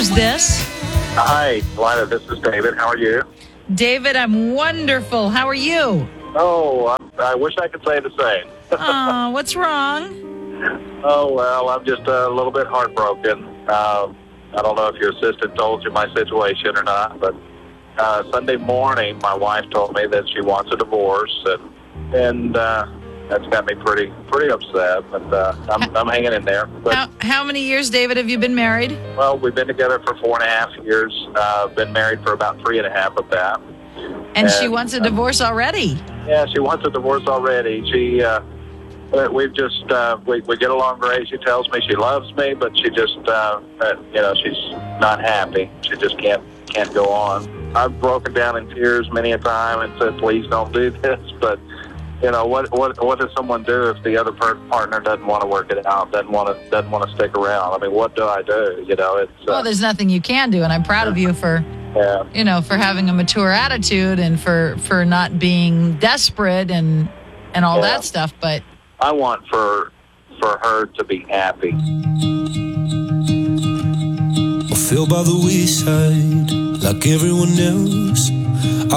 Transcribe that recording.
Who's this? Hi, Lila, this is David. How are you? David, I'm wonderful. How are you? Oh, I wish I could say the same. Oh, what's wrong? Oh, well, I'm just a little bit heartbroken. I don't know if your assistant told you my situation or not, but Sunday morning, my wife told me that she wants a divorce, and that's got me pretty upset, but I'm hanging in there. But, How many years, David, have you been married? well, we've been together for 4.5 years, been married for about 3.5 of that. And she wants a divorce already. Yeah, she wants a divorce already. We've just, we get along great. She tells me she loves me, but she just, she's not happy. She just can't go on. I've broken down in tears many a time and said, please don't do this, but what does someone do if the other partner doesn't want to work it out, doesn't want to stick around? I mean, what do I do? Well, there's nothing you can do, and I'm proud of you for, for having a mature attitude and for not being desperate and all that stuff. But I want for her to be happy. I feel by the wayside like everyone else.